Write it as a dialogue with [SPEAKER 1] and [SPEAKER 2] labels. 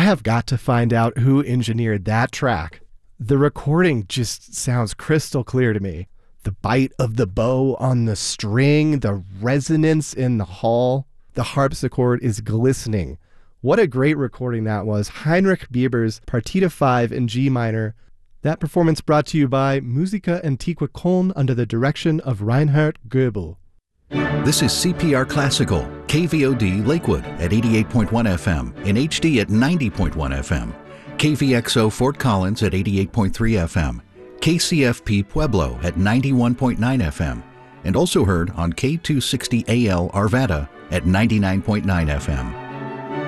[SPEAKER 1] have got to find out who engineered that track. The recording just sounds crystal clear to me. The bite of the bow on the string, the resonance in the hall, the harpsichord is glistening. What a great recording that was. Heinrich Bieber's Partita 5 in G minor. That performance brought to you by Musica Antiqua Köln under the direction of Reinhard Goebel.
[SPEAKER 2] This is CPR Classical, KVOD Lakewood at 88.1 FM, in HD at 90.1 FM, KVXO Fort Collins at 88.3 FM, KCFP Pueblo at 91.9 FM, and also heard on K260AL Arvada at 99.9 FM.